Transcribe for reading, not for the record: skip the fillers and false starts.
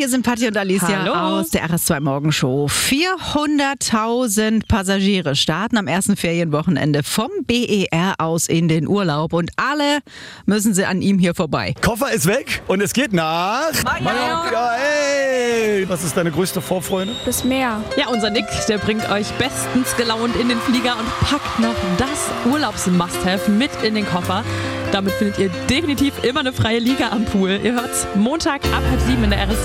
hier sind Patti und Alicia aus der RS2 Morgenshow. 400.000 Passagiere starten am ersten Ferienwochenende vom BER aus in den Urlaub und alle müssen sie an ihm hier vorbei. Koffer ist weg und es geht nach Mallorca. Hey, was ist deine größte Vorfreude? Das Meer. Ja, unser Nick, der bringt euch bestens gelaunt in den Flieger und packt noch das Urlaubs-Must-Have mit in den Koffer. Damit findet ihr definitiv immer eine freie Liga am Pool. Ihr hört's Montag ab 7:30 in der RS2.